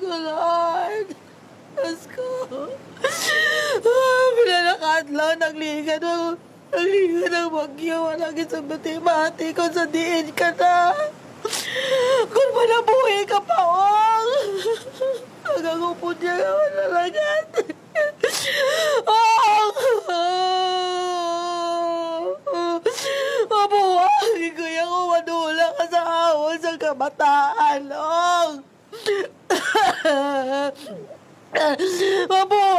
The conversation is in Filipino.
ko, Lord. Diyos ko. Pinalakadlaw, nagliga ng bagyo. Managin sa bati-bati ko sa diin ka na. Kung manabuhi ka pa, Ong. Hanggang upod niya ka manalagat. Ong! Mabuhay ko yan kung madula ka sa awon sa kabataan, Ong. Mabuhay